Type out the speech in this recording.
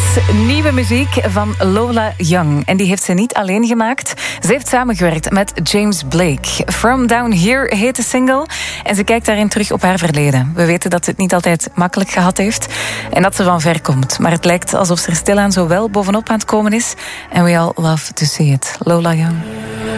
nieuwe muziek van Lola Young. En die heeft ze niet alleen gemaakt. Ze heeft samengewerkt met James Blake. From Down Here heet de single. En ze kijkt daarin terug op haar verleden. We weten dat ze het niet altijd makkelijk gehad heeft. En dat ze van ver komt. Maar het lijkt alsof ze er stilaan zo wel bovenop aan het komen is. And we all love to see it. Lola Young.